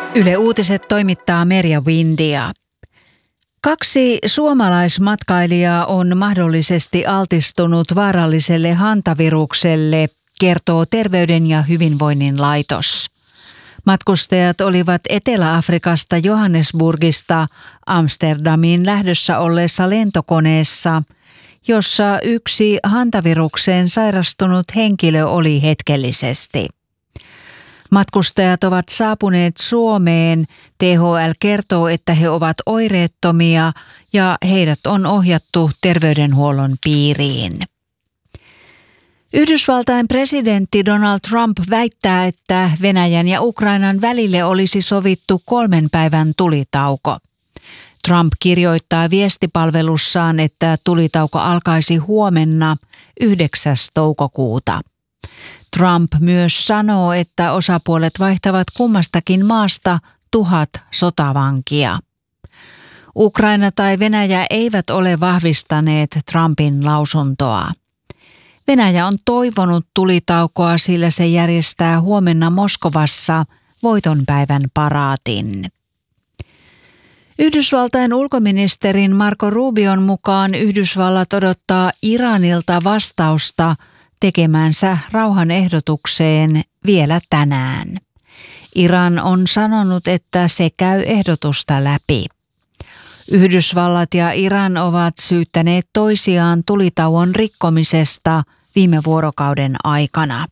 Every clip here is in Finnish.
Yle Uutiset toimittaa Merja Windia. 2 suomalaismatkailijaa on mahdollisesti altistunut vaaralliselle hantavirukselle, kertoo Terveyden ja hyvinvoinnin laitos. Matkustajat olivat Etelä-Afrikasta Johannesburgista Amsterdamiin lähdössä olleessa lentokoneessa, jossa yksi hantavirukseen sairastunut henkilö oli hetkellisesti. Matkustajat ovat saapuneet Suomeen. THL kertoo, että he ovat oireettomia ja heidät on ohjattu terveydenhuollon piiriin. Yhdysvaltain presidentti Donald Trump väittää, että Venäjän ja Ukrainan välille olisi sovittu 3 päivän tulitauko. Trump kirjoittaa viestipalvelussaan, että tulitauko alkaisi huomenna 9. toukokuuta. Trump myös sanoo, että osapuolet vaihtavat kummastakin maasta 1000 sotavankia. Ukraina tai Venäjä eivät ole vahvistaneet Trumpin lausuntoa. Venäjä on toivonut tulitaukoa, sillä se järjestää huomenna Moskovassa voitonpäivän paraatin. Yhdysvaltain ulkoministerin Marco Rubion mukaan Yhdysvallat odottaa Iranilta vastausta tekemäänsä rauhanehdotukseen vielä tänään. Iran on sanonut, että se käy ehdotusta läpi. Yhdysvallat ja Iran ovat syyttäneet toisiaan tulitauon rikkomisesta viime vuorokauden aikana.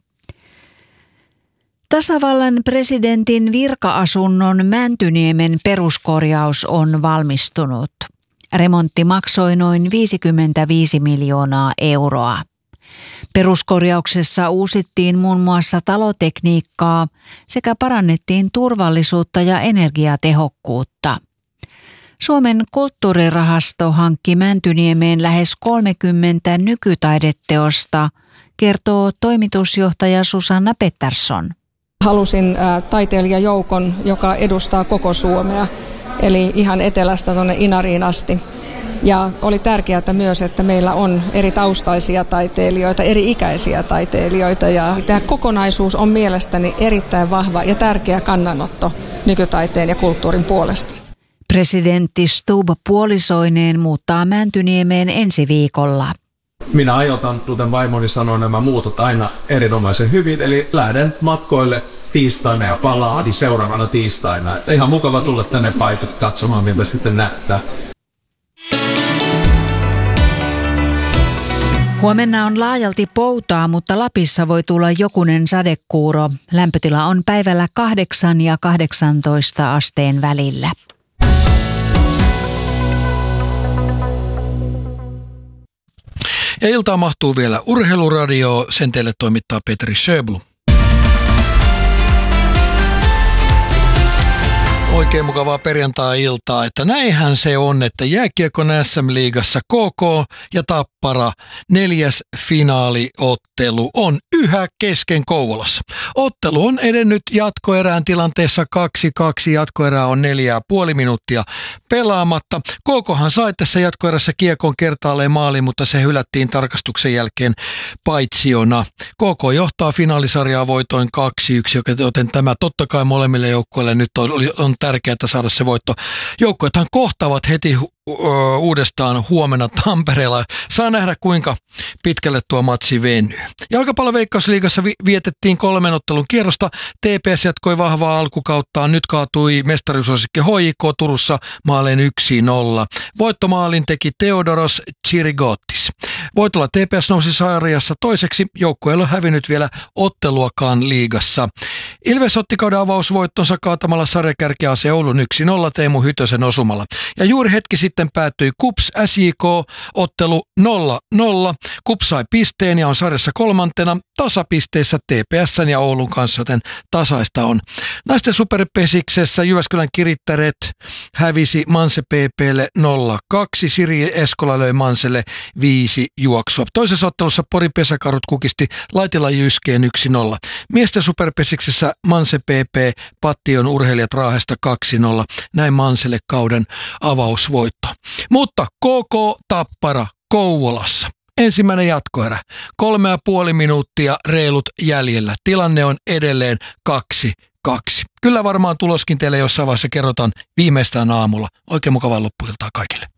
Tasavallan presidentin virka-asunnon Mäntyniemen peruskorjaus on valmistunut. Remontti maksoi noin 55 miljoonaa euroa. Peruskorjauksessa uusittiin muun muassa talotekniikkaa sekä parannettiin turvallisuutta ja energiatehokkuutta. Suomen kulttuurirahasto hankki Mäntyniemeen lähes 30 nykytaideteosta, kertoo toimitusjohtaja Susanna Pettersson. Halusin taiteilijajoukon, joka edustaa koko Suomea, eli ihan etelästä tuonne Inariin asti. Ja oli tärkeää myös, että meillä on eri taustaisia taiteilijoita, eri ikäisiä taiteilijoita. Ja tämä kokonaisuus on mielestäni erittäin vahva ja tärkeä kannanotto nykytaiteen ja kulttuurin puolesta. Presidentti Stubb puolisoineen muuttaa Mäntyniemeen ensi viikolla. Minä ajoitan, kuten vaimoni sanoi, nämä muutot aina erinomaisen hyvin, eli lähden matkoille tiistaina ja palaan seuraavana tiistaina. Ihan mukava tulla tänne paikat katsomaan, miltä sitten näyttää. Huomenna on laajalti poutaa, mutta Lapissa voi tulla jokunen sadekuuro. Lämpötila on päivällä 8 ja 18 asteen välillä. Ja iltaan mahtuu vielä Urheiluradio, sen teille toimittaa Petri Schöblu. Oikein mukavaa perjantai-iltaa, että näinhän se on, että jääkiekon SM-liigassa KK ja Tappara 4. finaaliottelu on yhä kesken Kouvolassa. Ottelu on edennyt jatkoerään tilanteessa 2-2, jatkoerää on 4,5 minuuttia pelaamatta. KKhan sai tässä jatkoerässä kiekon kertaalleen maaliin, mutta se hylättiin tarkastuksen jälkeen paitsiona. KK johtaa finaalisarjaa voitoin 2-1, joten tämä totta kai molemmille joukkueille nyt on tärkeää saada se voitto. Joukkueethan kohtaavat heti uudestaan huomenna Tampereella. Saa nähdä, kuinka pitkälle tuo matsi venyy. Jalkapalloveikkausliigassa vietettiin 3 ottelun kierrosta. TPS jatkoi vahvaa alkukauttaan. Nyt kaatui mestaruusosikki HJK Turussa maaleen 1-0. Voittomaalin teki Theodoros Chirigotis. Voitolla TPS nousi sarjassa toiseksi. Joukkue ei ole hävinnyt vielä otteluakaan liigassa. Ilves otti kauden avausvoittonsa kaatamalla sarjakärkeä AC Oulun 1-0 Teemu Hytösen osumalla. Ja juuri hetki sitten päättyi KuPS SJK ottelu 0-0. KuPS sai pisteen ja on sarjassa 3. tasapisteissä TPS:n ja Oulun kanssa, joten tasaista on. Naisten superpesiksessä Jyväskylän Kirittäret hävisi Manse PP:lle 0-2. Siri Eskola löi Manselle 5 juoksua. Toisessa ottelussa Porin Pesäkarhut kukisti Laitila Jyskeen 1-0. Miesten superpesiksessä Manse PP Pattion urheilijat Raahesta 2-0. Näin Manselle kauden avausvoitto. Mutta KK Tappara Kouvolassa. Ensimmäinen jatkoerä. 3,5 minuuttia reilut jäljellä. Tilanne on edelleen 2-2. 2. Kyllä varmaan tuloskin teille jossain vaiheessa kerrotaan viimeistään aamulla. Oikein mukavaa loppuiltaa kaikille.